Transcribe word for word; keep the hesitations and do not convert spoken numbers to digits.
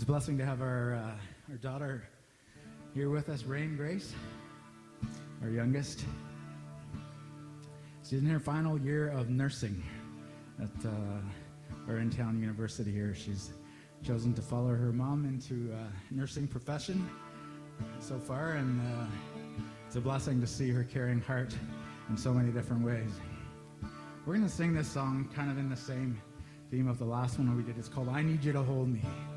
It's a blessing to have our uh, our daughter here with us, Rain Grace, our youngest. She's in her final year of nursing at uh, our in-town university here. She's chosen to follow her mom into uh, nursing profession so far, and uh, it's a blessing to see her caring heart in so many different ways. We're going to sing this song kind of in the same theme of the last one we did. It's called I Need You to Hold Me.